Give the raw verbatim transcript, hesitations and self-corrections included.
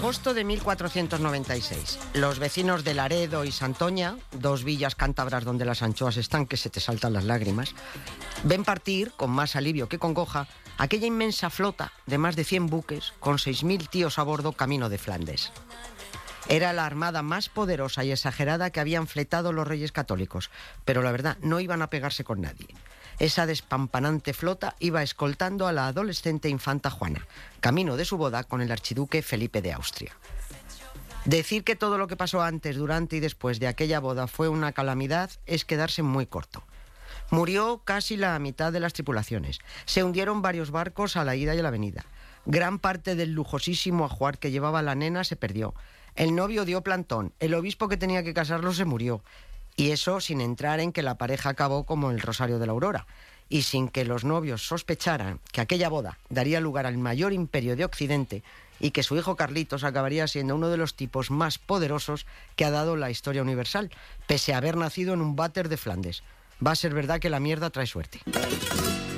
Agosto de mil cuatrocientos noventa y seis. Los vecinos de Laredo y Santoña, dos villas cántabras donde las anchoas están que se te saltan las lágrimas, ven partir, con más alivio que congoja, aquella inmensa flota de más de cien buques con seis mil tíos a bordo camino de Flandes. Era la armada más poderosa y exagerada que habían fletado los reyes católicos, pero la verdad, no iban a pegarse con nadie. Esa despampanante flota iba escoltando a la adolescente infanta Juana, camino de su boda con el archiduque Felipe de Austria. Decir que todo lo que pasó antes, durante y después de aquella boda fue una calamidad es quedarse muy corto. Murió casi la mitad de las tripulaciones. Se hundieron varios barcos a la ida y a la venida. Gran parte del lujosísimo ajuar que llevaba la nena se perdió. El novio dio plantón. El obispo que tenía que casarlo se murió. Y eso sin entrar en que la pareja acabó como el Rosario de la Aurora, y sin que los novios sospecharan que aquella boda daría lugar al mayor imperio de Occidente y que su hijo Carlitos acabaría siendo uno de los tipos más poderosos que ha dado la historia universal, pese a haber nacido en un váter de Flandes. Va a ser verdad que la mierda trae suerte.